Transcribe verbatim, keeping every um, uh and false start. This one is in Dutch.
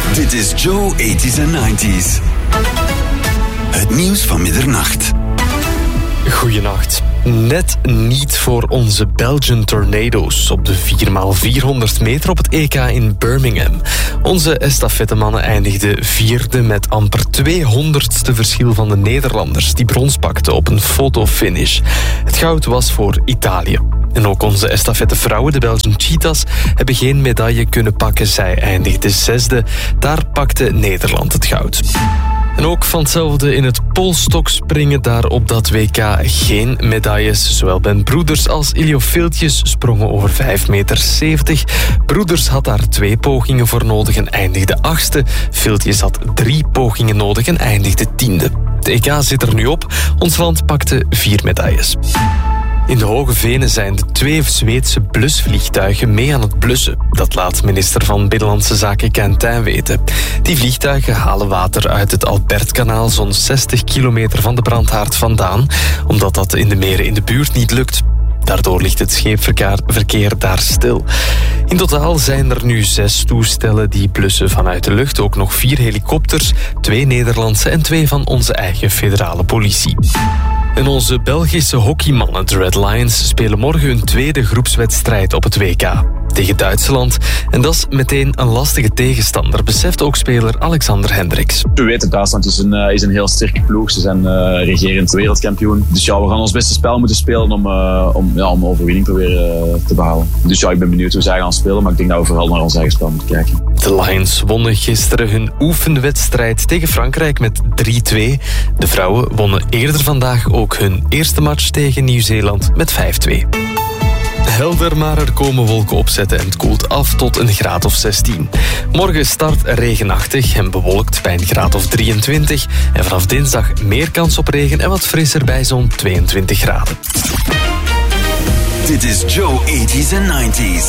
Dit is Joe eighties en nineties. Het nieuws van middernacht. Goeienacht. Net niet voor onze Belgian Tornadoes op de vier bij vierhonderd meter op het E K in Birmingham. Onze estafettemannen eindigden vierde met amper tweehonderdste verschil van de Nederlanders die brons pakten op een fotofinish. Het goud was voor Italië. En ook onze estafettevrouwen, de Belgian Cheetahs, hebben geen medaille kunnen pakken. Zij eindigden zesde. Daar pakte Nederland het goud. En ook van hetzelfde in het polstokspringen, daar op dat W K geen medailles. Zowel Ben Broeders als Iljo Filtjes sprongen over vijf meter zeventig. Broeders had daar twee pogingen voor nodig en eindigde achtste. Filtjes had drie pogingen nodig en eindigde tiende. Het E K zit er nu op. Ons land pakte vier medailles. In de Hoge Venen zijn de twee Zweedse blusvliegtuigen mee aan het blussen. Dat laat minister van Binnenlandse Zaken Quentin weten. Die vliegtuigen halen water uit het Albertkanaal zo'n zestig kilometer van de brandhaard vandaan, omdat dat in de meren in de buurt niet lukt. Daardoor ligt het scheepverkeer daar stil. In totaal zijn er nu zes toestellen die blussen vanuit de lucht. Ook nog vier helikopters, twee Nederlandse en twee van onze eigen federale politie. En onze Belgische hockeymannen, de Red Lions, spelen morgen hun tweede groepswedstrijd op het W K. Tegen Duitsland. En dat is meteen een lastige tegenstander, beseft ook speler Alexander Hendricks. We weten, Duitsland is een, uh, is een heel sterke ploeg. Ze zijn uh, regerend wereldkampioen. Dus ja, we gaan ons beste spel moeten spelen om, uh, om, ja, om overwinning proberen uh, te behalen. Dus ja, ik ben benieuwd hoe zij gaan spelen, maar ik denk dat we vooral naar ons eigen spel moeten kijken. De Lions wonnen gisteren hun oefenwedstrijd tegen Frankrijk met drie twee. De vrouwen wonnen eerder vandaag ook hun eerste match tegen Nieuw-Zeeland met vijf twee. Helder, maar er komen wolken opzetten en het koelt af tot een graad of zestien. Morgen start regenachtig en bewolkt bij een graad of drieëntwintig. En vanaf dinsdag meer kans op regen en wat frisser bij zo'n tweeëntwintig graden. Dit is Joe eighties en nineties.